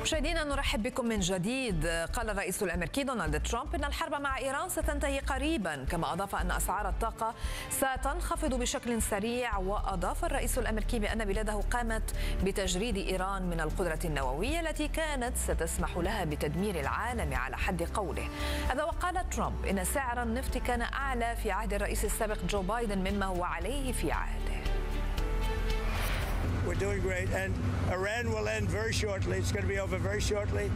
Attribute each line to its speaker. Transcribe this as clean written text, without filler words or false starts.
Speaker 1: مشاهدينا نرحب بكم من جديد. قال الرئيس الأمريكي دونالد ترامب إن الحرب مع إيران ستنتهي قريبا، كما أضاف أن أسعار الطاقة ستنخفض بشكل سريع. وأضاف الرئيس الأمريكي بأن بلاده قامت بتجريد إيران من القدرة النووية التي كانت ستسمح لها بتدمير العالم على حد قوله. هذا وقال ترامب إن سعر النفط كان أعلى في عهد الرئيس السابق جو بايدن مما هو عليه في عهده.
Speaker 2: We're doing great, and Iran will end very shortly. It's going to be over very shortly.